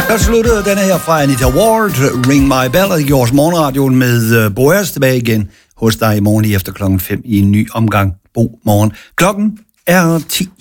Der sluttede denne her fra Anita Ward, Ring My Bell, og gjorde morgenradioen med Boas tilbage igen hos dig i morgen efter klokken 5 i en ny omgang. Bo morgen. Klokken er 10.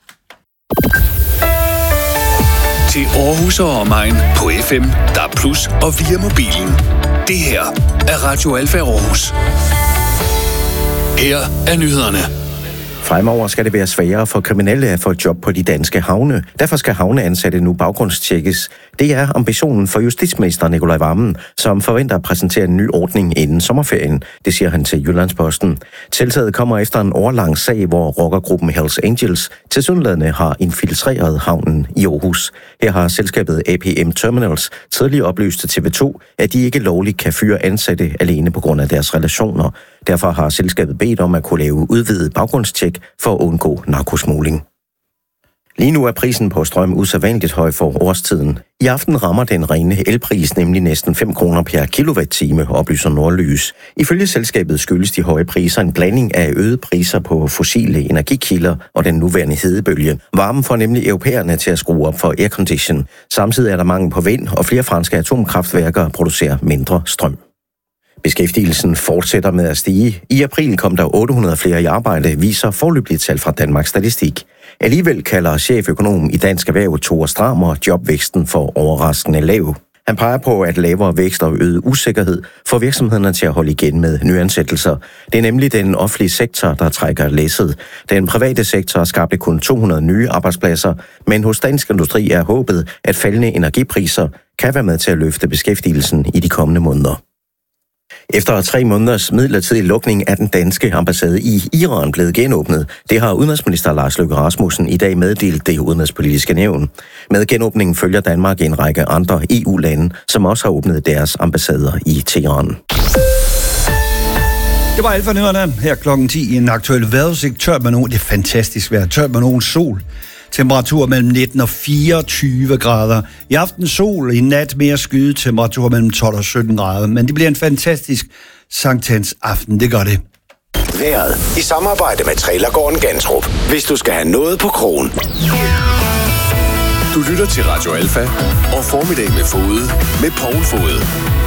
Til Aarhus og omegn på FM, DAB+ og via mobilen. Det her er Radio Alfa Aarhus. Her er nyhederne. Fremover skal det være sværere for kriminelle at få et job på de danske havne. Derfor skal havneansatte nu baggrundstjekkes. Det er ambitionen for justitsminister Nicolai Wammen, som forventer at præsentere en ny ordning inden sommerferien. Det siger han til Jyllandsposten. Tiltaget kommer efter en årlang sag, hvor rockergruppen Hells Angels tilsyneladende har infiltreret havnen i Aarhus. Her har selskabet APM Terminals tidligere oplyst til TV2, at de ikke lovligt kan fyre ansatte alene på grund af deres relationer. Derfor har selskabet bedt om at kunne lave udvidet baggrundstjek for at undgå narkosmugling. Lige nu er prisen på strøm usædvanligt høj for årstiden. I aften rammer den rene elpris nemlig næsten 5 kroner per kilowatt-time, oplyser Nordlys. Ifølge selskabet skyldes de høje priser en blanding af øgede priser på fossile energikilder og den nuværende hedebølge. Varmen får nemlig europæerne til at skrue op for aircondition. Samtidig er der mangel på vind, og flere franske atomkraftværker producerer mindre strøm. Beskæftigelsen fortsætter med at stige. I april kom der 800 flere i arbejde, viser foreløbige tal fra Danmarks Statistik. Alligevel kalder cheføkonom i Dansk Erhverv Tore Stramer jobvæksten for overraskende lav. Han peger på, at lavere vækst og øget usikkerhed får virksomhederne til at holde igen med nyansættelser. Det er nemlig den offentlige sektor, der trækker læsset. Den private sektor skabte kun 200 nye arbejdspladser, men hos Dansk Industri er håbet, at faldende energipriser kan være med til at løfte beskæftigelsen i de kommende måneder. Efter 3 måneders midlertidig lukning er den danske ambassade i Iran blevet genåbnet. Det har udenrigsminister Lars Løkke Rasmussen i dag meddelt det udenrigspolitiske nævn. Med genåbningen følger Danmark en række andre EU-lande, som også har åbnet deres ambassader i Teheran. Det var alt for nyhederne her klokken 10 i en aktuel vejrudsigt. Tørt med nogen, det er fantastisk vejr. Tørt med nogen sol. Temperatur mellem 19 og 24 grader. I aften sol, i nat mere skyde, temperatur mellem 12 og 17 grader. Men det bliver en fantastisk sankthansaften, det gør det. Vejret i samarbejde med Trailergården Gantrup. Hvis du skal have noget på krogen. Du lytter til Radio Alfa og Formiddag med Fode med Poul Fode.